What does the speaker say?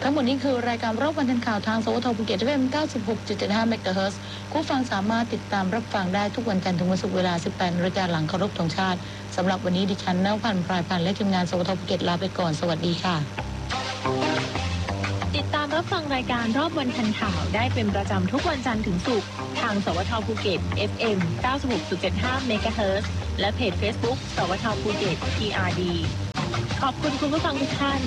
ทั้งหมดนี้คือรายการรอบวันทันข่าวทางสวทภูเก็ต FM 96.75 เมกะเฮิรตซ์ผู้ฟังสามารถติดตามรับฟังได้ทุกวันจันทร์ถึงวันศุกร์เวลา 18 น.หลังเคารพธงชาติสำหรับวันนี้ดิฉันณพันธ์พรายพันธ์และทีมงานสวทภูเก็ตลาไปก่อนสวัสดีค่ะติดตามรับฟังรายการรอบวันทันข่าวได้เป็นประจำทุกวันจันทร์ถึงศุกร์ทางสวทภูเก็ต FM 96.75 เมกะเฮิรตซ์และเพจ Facebook สวทภูเก็ต PRD ขอบคุณคุณผู้ฟังทุกท่าน